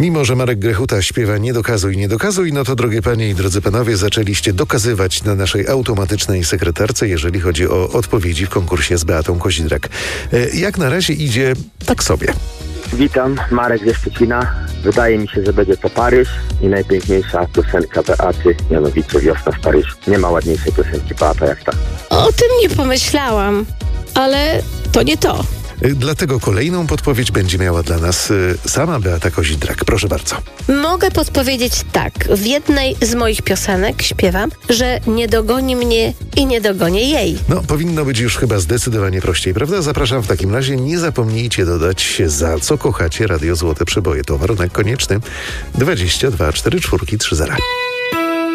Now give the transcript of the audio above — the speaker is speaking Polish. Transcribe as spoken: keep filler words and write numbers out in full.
Mimo że Marek Grechuta śpiewa nie dokazuj, nie dokazuj, no to drogie panie i drodzy panowie, zaczęliście dokazywać na naszej automatycznej sekretarce, jeżeli chodzi o odpowiedzi w konkursie z Beatą Kozidrak. E, jak na razie idzie tak sobie. Witam, Marek ze Szczecina. Wydaje mi się, że będzie to Paryż i najpiękniejsza piosenka Beaty, mianowicie Wiosna w Paryżu. Nie ma ładniejszej piosenki, Beata, jak ta. O tym nie pomyślałam, ale to nie to. Dlatego kolejną podpowiedź będzie miała dla nas y, sama Beata Kozidrak. Proszę bardzo. Mogę podpowiedzieć tak. W jednej z moich piosenek śpiewam, że nie dogoni mnie i nie dogonię jej. No, powinno być już chyba zdecydowanie prościej, prawda? Zapraszam w takim razie. Nie zapomnijcie dodać, za co kochacie Radio Złote Przeboje. To warunek konieczny. dwadzieścia dwa czterdzieści cztery trzy zero.